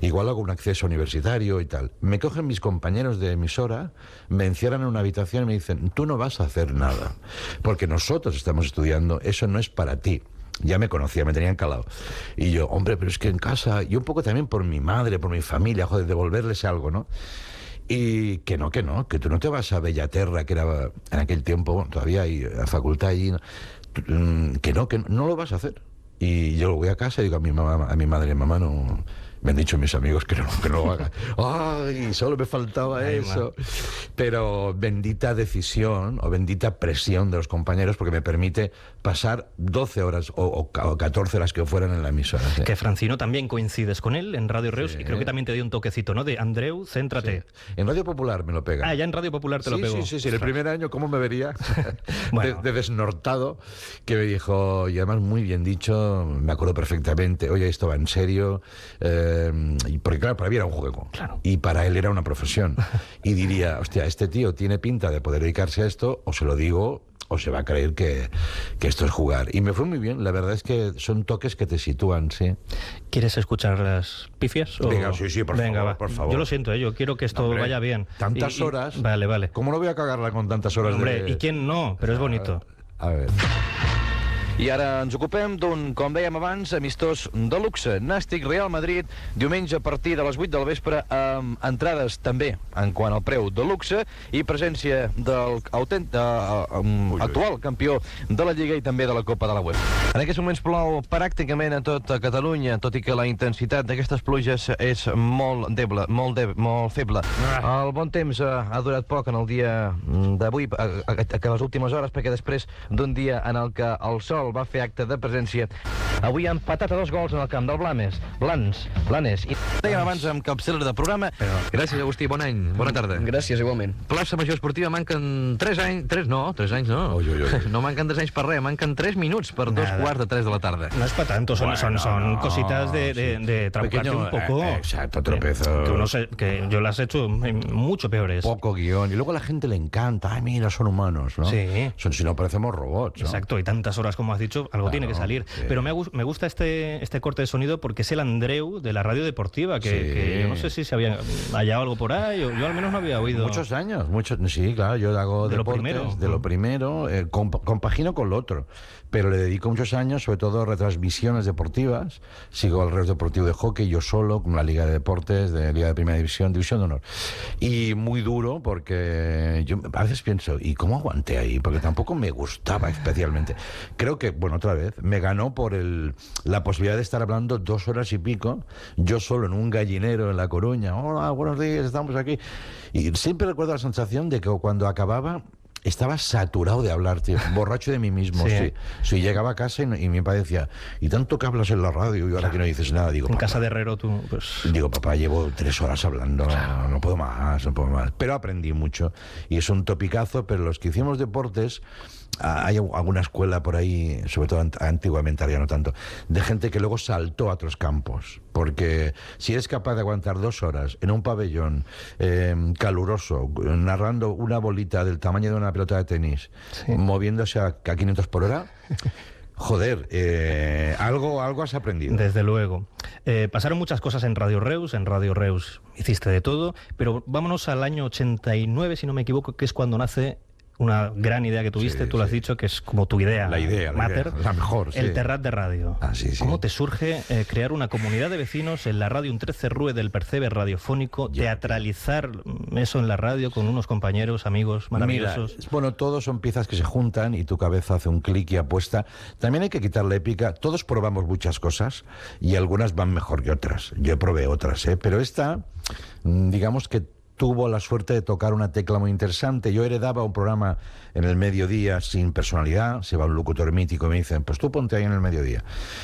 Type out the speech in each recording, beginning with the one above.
igual hago un acceso universitario y tal. Me cogen mis compañeros de emisora, me encierran en una habitación y me dicen, tú no vas a hacer nada, porque nosotros estamos estudiando, eso no es para ti. Ya me conocía, me tenían calado. Y yo, hombre, pero es que en casa, y un poco también por mi madre, por mi familia, joder, devolverles algo, ¿no? Y que no, que tú no te vas a Bellaterra, que era en aquel tiempo, todavía hay la facultad allí, ¿no? Que no lo vas a hacer. Y yo voy a casa y digo a mi madre, mamá, no... Me han dicho mis amigos que no lo haga. ¡Ay! Solo me faltaba eso. Pero bendita decisión o bendita presión de los compañeros, porque me permite pasar 12 horas o 14 horas que fueran en la emisora. ¿Sí? Que Francino también coincides con él en Radio Reus, sí. Y creo que también te dio un toquecito, ¿no? De Andreu, céntrate. Sí. En Radio Popular me lo pega. Ah, ya en Radio Popular te lo pegó. Sí. El primer año, ¿cómo me vería? Bueno. de desnortado, que me dijo, y además muy bien dicho, me acuerdo perfectamente, oye, esto va en serio... porque claro, para mí era un juego, claro. Y para él era una profesión, y diría, hostia, este tío tiene pinta de poder dedicarse a esto, o se lo digo o se va a creer que esto es jugar. Y me fue muy bien, la verdad es que son toques que te sitúan, sí. ¿Quieres escuchar las pifias? Venga, sí, por favor. Yo lo siento, yo quiero que esto vaya bien. Tantas horas. Vale. ¿Cómo no voy a cagarla con tantas horas? Hombre, ¿y quién no? Pero es bonito. A ver... I ara ens ocupem d'un, com dèiem abans, amistós de luxe. Nàstic Real Madrid, diumenge a partir de les 8 del vespre, amb entrades també en quant al preu de luxe i presència del actual campió de la Lliga i també de la Copa de la UEFA. En aquests moments plou pràcticament a tota Catalunya, tot i que la intensitat d'aquestes pluges és molt feble. El bon temps ha durat poc en el dia d'avui, que les últimes hores, perquè després d'un dia en el que el sol va fer acte de presència. Avui ha empatat a 2 gols en el camp del Blanes. I dèiem abans amb capçalera de programa. Gràcies, Agustí, bon any, bona tarda. Gràcies, igualment. Plaça Major Esportiva, manquen 3 anys... 3 anys no. Ui. No manquen 3 anys per res, manquen 3 minuts per 2:45 de la tarda. No es para tanto, son cositas de trabucarte un poco. Exacto, tropezos. Que yo las he hecho mucho peores. Poco guión. Y luego a la gente le encanta. Ay, mira, son humanos, ¿no? Sí. Si no, parecemos robots, ¿no? Exacto, y tantas horas como has dicho, algo tiene que salir. Sí. Pero me gusta este corte de sonido porque es el Andreu de la radio deportiva, que yo no sé si se había hallado algo por ahí, yo al menos no había oído. Muchos años, sí, claro, yo hago de deportes, lo primero, compagino con lo otro, pero le dedico muchos años, sobre todo a retransmisiones deportivas. Sigo el Reus Deportivo de Hockey, yo solo, con la Liga de Deportes, de Liga de Primera División, División de Honor. Y muy duro, porque yo a veces pienso, ¿y cómo aguanté ahí? Porque tampoco me gustaba especialmente. Creo que, bueno, otra vez, me ganó por la posibilidad de estar hablando 2 horas y pico, yo solo en un gallinero en La Coruña. Hola, buenos días, estamos aquí. Y siempre recuerdo la sensación de que cuando acababa estaba saturado de hablar, tío, borracho de mí mismo. Sí, llegaba a casa y mi padre decía, y tanto que hablas en la radio y ahora que no dices nada. Digo, en casa de Herrero tú, pues... Digo, papá, llevo 3 horas hablando, no puedo más. Pero aprendí mucho y es un topicazo, pero los que hicimos deportes, hay alguna escuela por ahí, sobre todo antiguamente, ahora ya no tanto, de gente que luego saltó a otros campos, porque si eres capaz de aguantar 2 horas en un pabellón caluroso, narrando una bolita del tamaño de una pelota de tenis, moviéndose a 500 por hora, joder, algo has aprendido. Desde luego. Pasaron muchas cosas en Radio Reus hiciste de todo, pero vámonos al año 89, si no me equivoco, que es cuando nace una gran idea que tuviste, tú lo has dicho, que es como tu idea. La idea, la mejor, el Terrat de Radio. Sí. ¿Cómo te surge crear una comunidad de vecinos en la radio, un 13 Rue del Percebe radiofónico, teatralizar eso en la radio con unos compañeros, amigos maravillosos? Mira, bueno, todos son piezas que se juntan y tu cabeza hace un clic y apuesta. También hay que quitar la épica. Todos probamos muchas cosas y algunas van mejor que otras. Yo probé otras, pero esta, digamos que tuvo la suerte de tocar una tecla muy interesante. Yo heredaba un programa en el mediodía sin personalidad, se va un locutor mítico y me dicen, pues tú ponte ahí en el mediodía.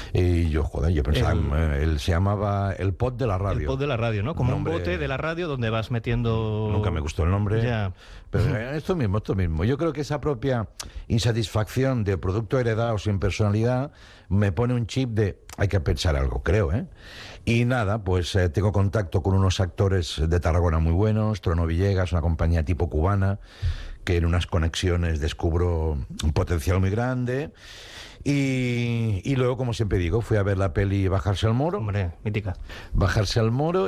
Y yo, yo pensaba, él se llamaba El Pod de la Radio. El Pod de la Radio, ¿no? Como un bote de la radio donde vas metiendo... Nunca me gustó el nombre. Ya. Pero esto mismo. Yo creo que esa propia insatisfacción de producto heredado sin personalidad me pone un chip de hay que pensar algo, creo, ¿eh? Y nada, pues tengo contacto con unos actores de Tarragona muy buenos, Trono Villegas, una compañía tipo cubana, que en unas conexiones descubro un potencial muy grande. Y luego, como siempre digo, fui a ver la peli Bajarse al Moro. Hombre, mítica. Bajarse al Moro.